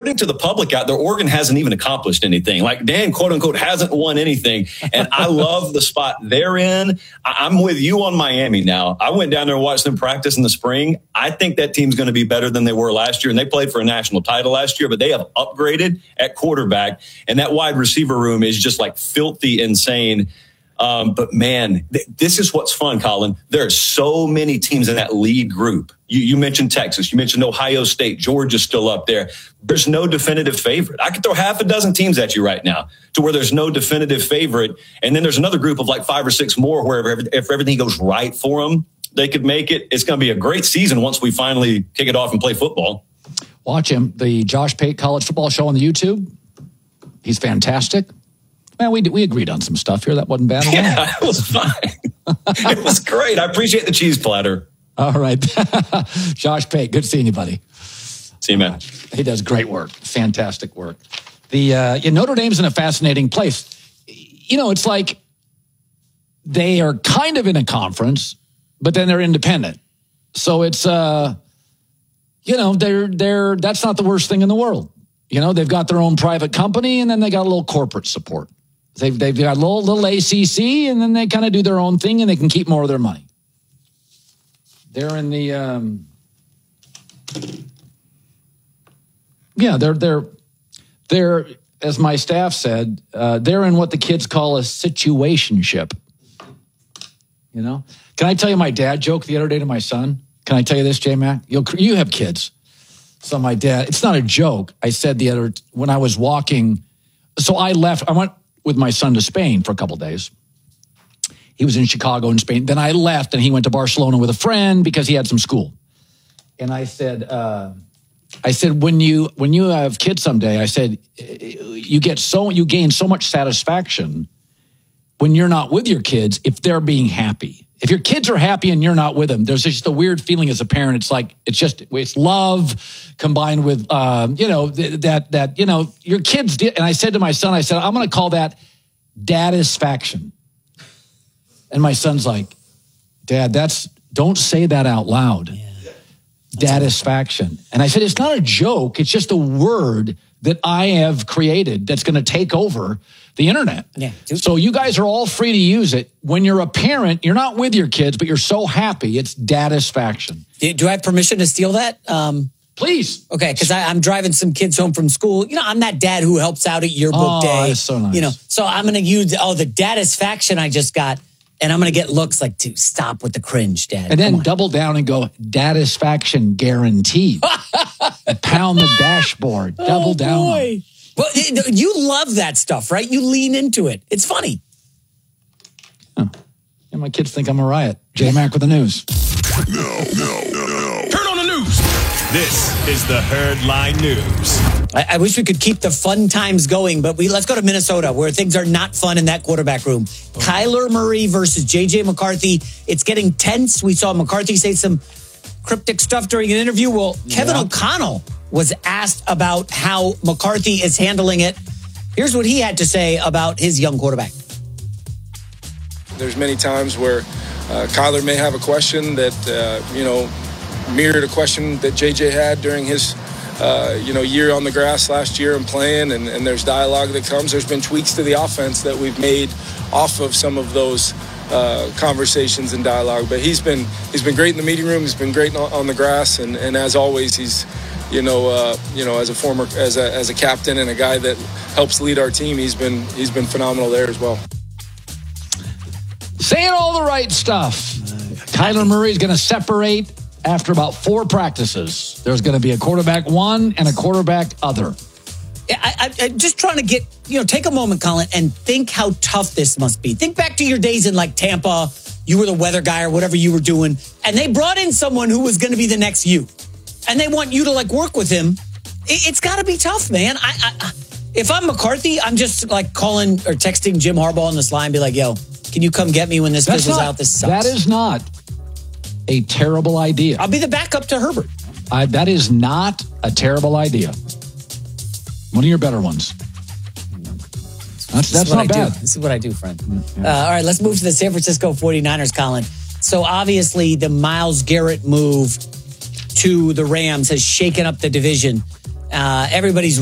according to the public out there, Oregon hasn't even accomplished anything. Like Dan, quote unquote, hasn't won anything. And I love the spot they're in. I'm with you on Miami now. I went down there and watched them practice in the spring. I think that team's going to be better than they were last year. And they played for a national title last year, but they have upgraded at quarterback. And that wide receiver room is just like filthy insane. But man, this is what's fun, Colin. There are so many teams in that lead group. You mentioned Texas. You mentioned Ohio State. Georgia's still up there. There's no definitive favorite. I could throw half a dozen teams at you right now to where there's no definitive favorite. And then there's another group of like 5 or 6 more where if everything goes right for them, they could make it. It's going to be a great season once we finally kick it off and play football. Watch him. The Josh Pate College Football Show on the YouTube. He's fantastic. Man, we agreed on some stuff here. That wasn't bad at all. Yeah, it was fine. It was great. I appreciate the cheese platter. All right. Josh Pate, good seeing you, buddy. See you, man. He does great work. Fantastic work. Notre Dame's in a fascinating place. You know, it's like they are kind of in a conference, but then they're independent. So it's, they're that's not the worst thing in the world. You know, they've got their own private company, and then they got a little corporate support. They've got a little ACC, and then they kind of do their own thing, and they can keep more of their money. They're in the they're as my staff said, they're in what the kids call a situationship. You know, can I tell you my dad joke the other day to my son? Can I tell you this, J-Mac? You have kids. So my dad, it's not a joke. I said when I was walking, so I went with my son to Spain for a couple of days. He was in Chicago and Spain. Then I left and he went to Barcelona with a friend because he had some school. And I said, when you have kids someday, I said, you gain so much satisfaction when you're not with your kids if they're being happy. If your kids are happy and you're not with them, there's just a weird feeling as a parent. It's like, it's love combined with, your kids did. And I said to my son, I'm going to call that dadisfaction. And my son's like, Dad, don't say that out loud. Yeah. Dadisfaction. And I said, it's not a joke. It's just a word that I have created that's going to take over the internet. Yeah. So you guys are all free to use it. When you're a parent, you're not with your kids, but you're so happy. It's dadisfaction. Do I have permission to steal that? Please. Okay, because I'm driving some kids home from school. You know, I'm that dad who helps out at yearbook day. That's so nice. You know, so I'm going to use the dadisfaction I just got, and I'm going to get looks like, to stop with the cringe, Dad. And then double down and go, dadisfaction guaranteed. Pound the dashboard. Double down. Boy. Well, you love that stuff, right? You lean into it. It's funny. Oh. And my kids think I'm a riot. J-Mac with the news. No. Turn on the news. This is the Herdline News. I wish we could keep the fun times going, but let's go to Minnesota, where things are not fun in that quarterback room. Kyler Murray versus J.J. McCarthy. It's getting tense. We saw McCarthy say some cryptic stuff during an interview. Well, Kevin O'Connell was asked about how McCarthy is handling it. Here's what he had to say about his young quarterback. There's many times where Kyler may have a question that, mirrored a question that JJ had during his, year on the grass last year and playing, and there's dialogue that comes. There's been tweaks to the offense that we've made off of some of those conversations and dialogue. But he's been great in the meeting room. He's been great on the grass, and as always, he's as a captain and a guy that helps lead our team, he's been phenomenal there as well. Saying all the right stuff. Kyler Murray's going to separate after about 4 practices. There's going to be a quarterback one and a quarterback other. I'm just trying to get, take a moment, Colin, and think how tough this must be. Think back to your days in like Tampa. You were the weather guy or whatever you were doing, and they brought in someone who was going to be the next you, and they want you to like work with him. It's got to be tough, man. If I'm McCarthy, I'm just like calling or texting Jim Harbaugh on this line, be like, yo, can you come get me when this fizzles out? This sucks. That is not a terrible idea. I'll be the backup to Herbert. That is not a terrible idea. One of your better ones. That's not bad. This is what I do, friend. Yeah. All right, let's move to the San Francisco 49ers, Colin. So obviously the Myles Garrett move to the Rams has shaken up the division. Everybody's